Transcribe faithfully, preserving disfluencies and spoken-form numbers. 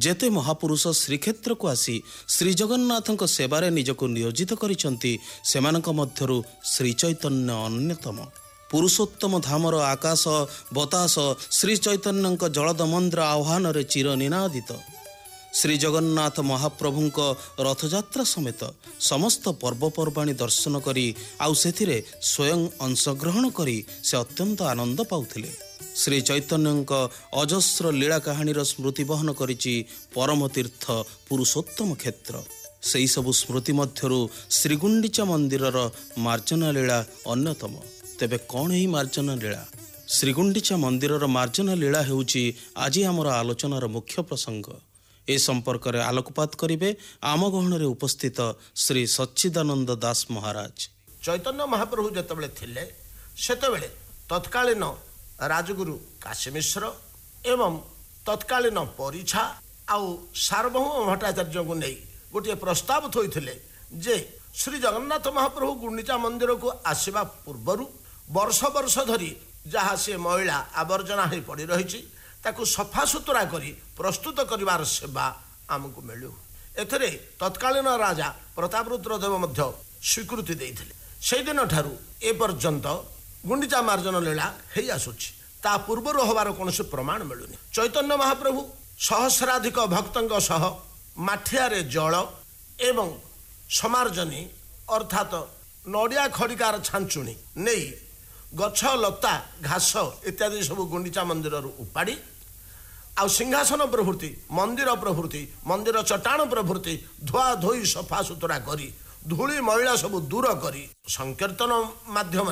जेते महापुरुष श्रीक्षेत्र को आसी श्री जगन्नाथଙ୍କ सेवारे निजको नियोजित करिसंती सेमानक मध्यरु श्री चैतन्य अन्यतम। पुरुषोत्तम धामर आकाश बतास श्री चैतन्यଙ୍କ जलद मंत्र आह्वान रे चिर निनादित। श्री जगन्नाथ महाप्रभुଙ୍କ रथयात्रा समेत समस्त पर्वपर्वाणी दर्शन करी आउ सेथिरे स्वयं अंशग्रहण करी से अत्यंत आनंद पाउथिले। श्री चैतन्यଙ୍କ अजस्र लीला कहानीर स्मृति बहन करिछि परम तीर्थ पुरुषोत्तम क्षेत्र। सेई सबु स्मृति मध्यरु श्रीगुंडीचा मंदिरर मार्जना लीला अन्यतम। तेबे कौन ही मार्जना लीला? श्रीगुंडीचा मंदिरर मार्जना लीला हेउछि आज आमर आलोचनार मुख्य प्रसंग। ए संपर्क में आलोकपात करिवे आम गहन उपस्थित श्री सच्चिदानंद दास महाराज। चैतन्य महाप्रभु जेतबेले थिले सेतबेले तत्कालीन राजगुरु काशी मिश्र एवं तत्कालीन परिछा आउ सार्वभौम भट्टाचार्य को नहीं गोटे प्रस्ताव थोइथिले जे श्री जगन्नाथ महाप्रभु गुंडीचा मंदिर को आसीबा पूर्वरु वर्ष वर्ष धरी जहाँ से मैला आवर्जना हो पड़ी रही ताकू सफा सुतरा करी प्रस्तुत करिवार सेवा आमको मिलू। एथरे तत्कालीन राजा प्रतापरुद्र देव मध्य स्वीकृति देइथिले। सेई दिन ठारू ए पर्यंत गुंडीचा मार्जन लीला हेई आसुछि। ता पूर्वर होबार कोनोसी प्रमाण मिलुनी। चैतन्य महाप्रभु सहस्राधिक भक्तंग सह माठियारे जल एवं समार्जनी अर्थात नड़िया खड़िकार छांचुणी नहीं गछ लता घास इत्यादि सब गुंडीचा मंदिर उपाड़ी आ सिंहासन प्रभृति मंदिर प्रभृति मंदिर चट्टाण प्रभृति धुआ धोई सफा सुतरा करी धूली मैला सब दूर करी संकीर्तन माध्यम